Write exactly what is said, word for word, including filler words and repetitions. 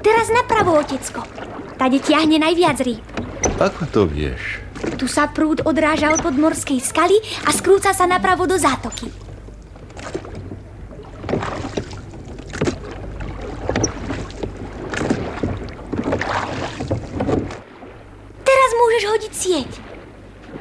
Teraz napravo, otecko. Tade tiahne najviac rýb. Ako to vieš? Tu sa prúd odráža od podmorskej skaly a skrúca sa napravo do zátoky. Teraz môžeš hodiť sieť.